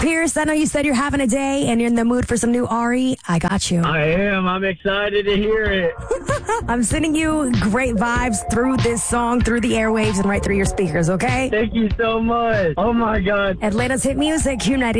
Pierce, I know you said you're having a day and you're in the mood for some new Ari. I got you. I am. I'm excited to hear it. I'm sending you great vibes through this song, through the airwaves, and right through your speakers, okay? Thank you so much. Oh, my God. Atlanta's hit music, Q90.